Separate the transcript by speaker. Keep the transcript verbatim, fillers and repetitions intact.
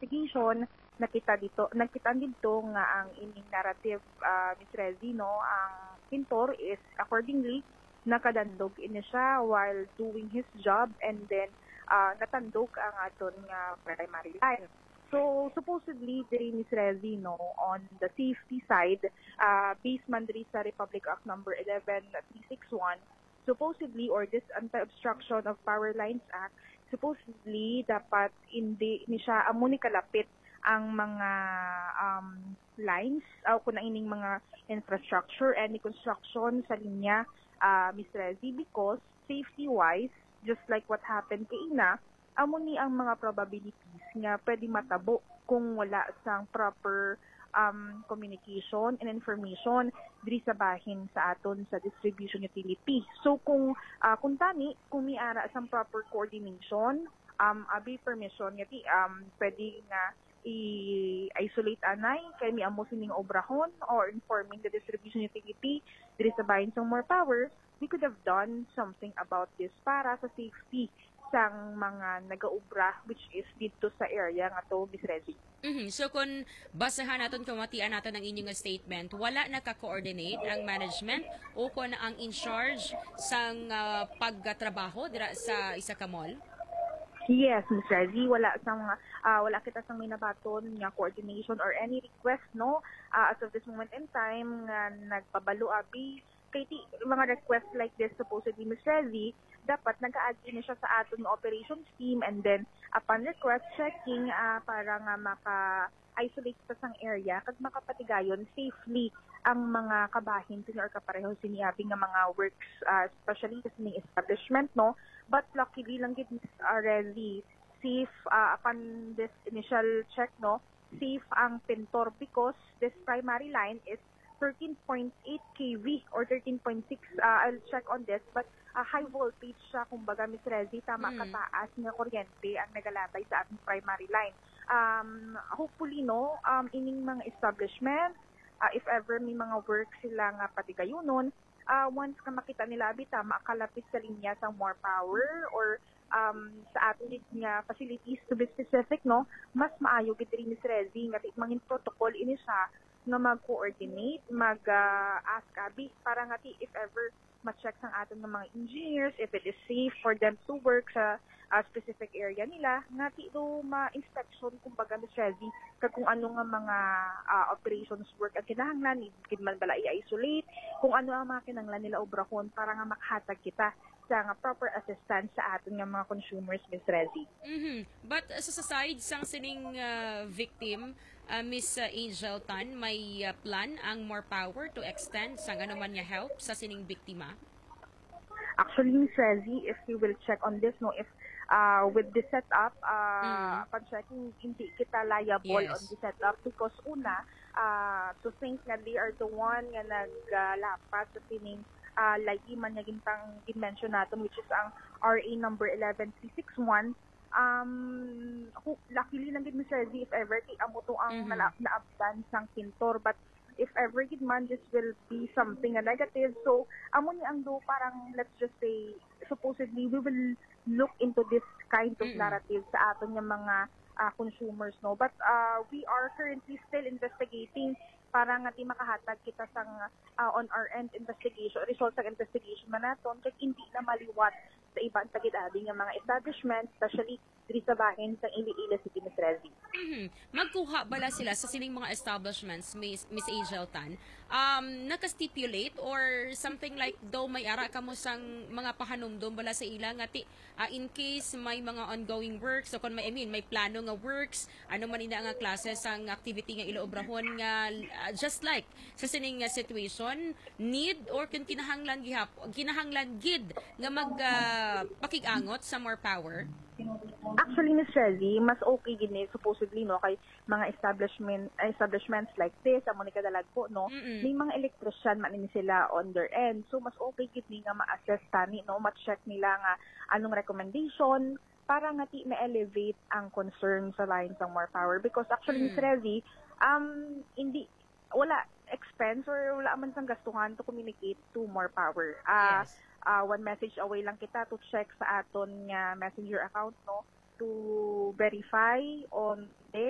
Speaker 1: investigation, nakita dito, nakita dito nga ang ining narrative, uh, Miss Rezi, no, ang pintor is accordingly nakadandog ini siya while doing his job and then uh, natandog ang aton nga primary line. So supposedly diri Miss Rezi, no, on the safety side, uh, based man diri sa Republic Act number eleven three sixty-one, supposedly, or this Anti-Obstruction of Power Lines Act, supposedly dapat hindi ni siya amo ni kalapit ang mga um, lines o uh, kung ining mga infrastructure and construction sa linya, uh, Miss Rezi, because safety-wise, just like what happened kay Ina, amo ni ang mga probabilities nga pwede matabo kung wala sang proper um, communication and information diri sa bahin sa aton sa distribution utility. So kung uh, kung tani kung miara sang proper coordination, um abi permission ngati um pwede nga i-isolate anay kay miamo sining obrahon or informing the distribution utility diri sa bahin sang more power, we could have done something about this para sa safety sang mga nagaubra which is dito sa area nga to, Miss Rezi.
Speaker 2: Mm-hmm. So kung basahan natin, kumatian natin ang inyong statement, wala naka-coordinate ang management o kung ang in-charge sang uh, pagtrabaho dira sa isa ka mall?
Speaker 1: Yes, Miss Rezi, wala sang uh, wala kita sang minabaton nga coordination or any request, no, uh, as of this moment in time nga nagpabalo abi kay ti mga request like this supposedly, Miss Rezi, dapat nag-a-agree na siya sa aton operations team and then upon request checking uh, para nga maka-isolate sa sang area kag makapatigayon safely ang mga kabahin sini or kapareho sini abi nga mga works, uh, especially sa sining establishment, no. But luckily lang gid Miss Rezi, safe uh, upon this initial check, no, safe ang pintor because this primary line is thirteen point eight kV or thirteen point six, uh, I'll check on this, but uh, high voltage siya, kumbaga Miss Rezi, tama mm. kataas nga kuryente ang nagalabay sa ating primary line. Um, hopefully, no, um, ining mga establishment, uh, if ever may mga work sila nga patigayunon, uh, once ka makita nila abi tama kalapit sa linya sa more power or um, sa ating nga facilities to be specific, no, mas maayo gid rin Miss Rezi nga mangin protocol ini siya nga mag-coordinate, mag-ask uh, abi para nga if ever ma-check sang aton ng mga engineers if it is safe for them to work sa uh, specific area nila, nga ti do ma-inspection kumbaga Miss Rezi kag kung ano nga mga uh, operations work ang kinahanglan, kid man bala i-isolate, kung ano ang mga kinahanglan nila obrahon para nga makahatag kita sa nga proper assistance sa aton nga mga consumers, Miss Rezi.
Speaker 2: Mm-hmm. But uh, sa side sang sining uh, victim, uh, Miss uh, Angel Tan, may uh, plan ang more power to extend sang ano man nga help sa sining biktima?
Speaker 1: Actually, Miss Rezi, if you will check on this, no, if uh, with the setup, uh, mm. upon checking, hindi kita liable yes. on the setup because una, uh, to think na they are the one nga naglapas uh, sa sining Uh, like man nga gintang i-mention natin which is ang R A number eleven three sixty-one. Um, luckily lang gid Miss Rezi if ever kay amo to ang mm-hmm. naabdan sang pintor, but if ever gid man this will be something a negative, so amo ni ang do parang let's just say supposedly we will look into this kind of mm-hmm. narrative sa aton nga mga uh, consumers, no, but uh, we are currently still investigating para nga ti makahatag kita sang uh, on our end investigation, result sa investigation man naton kay hindi na maliwat sa ibang tagid-abi nga mga establishment, especially diri sa bahin sa Iloilo City, Miss Rezi.
Speaker 2: Mm-hmm. Magkuha bala sila sa sining mga establishments, Miss, Miss Angel Tan, um, naka-stipulate or something like daw may ara ka mo sang mga pahanumdum bala sa ila nga ti, uh, in case may mga ongoing works, so kung may, I mean, may plano nga works, ano man ina nga klase sang activity nga iloobrahon nga uh, just like sa sining uh, situation, need or kung kinahanglan gihap, kinahanglan gid nga mag uh, pakigangot sa more power?
Speaker 1: Actually, Miss Rezi, mas okay gini supposedly, no, kay mga establishment establishments like this, amo ni kadalag po, no, mm-mm. may mga electrician man ini sila on their end, so mas okay gini nga ma-assess tani, no, ma-check nila nga anong recommendation para nga ti ma-elevate ang concern sa lines ng more power because actually, mm. Miss Rezi, um hindi wala expense or wala man sang gastuhan to communicate to more power. Uh, yes. Uh, one message away lang kita to check sa aton nga messenger account, no, to verify on